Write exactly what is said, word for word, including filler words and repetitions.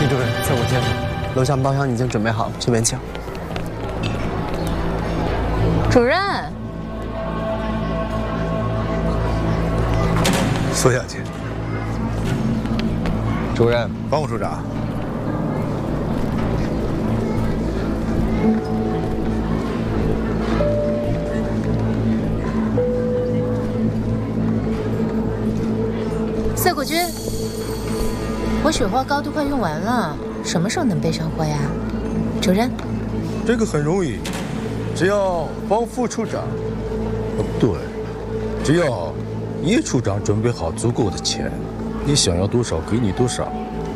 主任，在我间，楼下包厢已经准备好了，随便请。 主任， 苏小姐， 主任， 帮我处长。 色谷君，我雪花膏都快用完了，什么时候能备上货呀？主任， 这个很容易，只要帮副处长，哦对，只要叶处长准备好足够的钱，你想要多少给你多少，